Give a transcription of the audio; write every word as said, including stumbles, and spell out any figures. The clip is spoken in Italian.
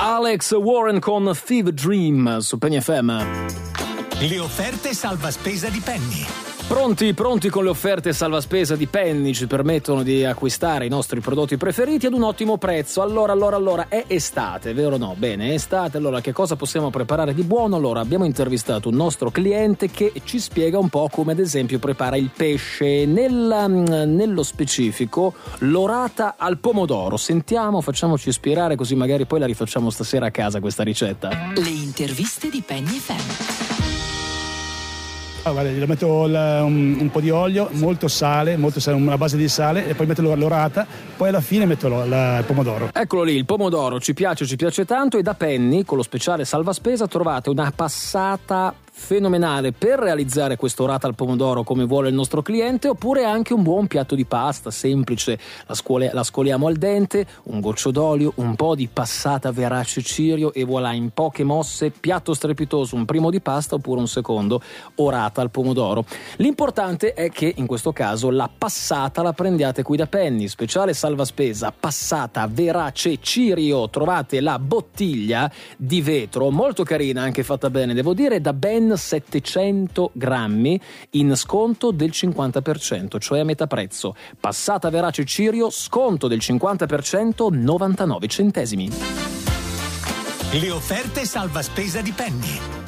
Alex Warren con Fever Dream su Penny F M. Le offerte salva spesa di Penny. Pronti, pronti con le offerte salva spesa di Penny, ci permettono di acquistare i nostri prodotti preferiti ad un ottimo prezzo. Allora, allora, allora, è estate, vero o no? Bene, è estate, allora che cosa possiamo preparare di buono? Allora, abbiamo intervistato un nostro cliente che ci spiega un po' come ad esempio prepara il pesce, nella, nello specifico l'orata al pomodoro. Sentiamo, facciamoci ispirare così magari poi la rifacciamo stasera a casa questa ricetta. Le interviste di Penny F M. Allora, gli metto la, un, un po' di olio, molto sale, molto sale, una base di sale, e poi metto l'orata, poi alla fine metto lo, la, il pomodoro. Eccolo lì, il pomodoro ci piace, ci piace tanto, e da Penny con lo speciale salva spesa trovate una passata fenomenale per realizzare quest'orata al pomodoro come vuole il nostro cliente, oppure anche un buon piatto di pasta semplice. La, scuole, la scoliamo al dente, un goccio d'olio, un po' di passata verace cirio e voilà, in poche mosse, piatto strepitoso, un primo di pasta oppure un secondo orata al pomodoro. L'importante è che in questo caso la passata la prendiate qui da Penny, speciale salva spesa, passata verace cirio. Trovate la bottiglia di vetro, molto carina, anche fatta bene devo dire, da ben settecento grammi, in sconto del cinquanta per cento, cioè a metà prezzo. Passata verace cirio, sconto del cinquanta per cento, novantanove centesimi. Le offerte salva spesa di Penny.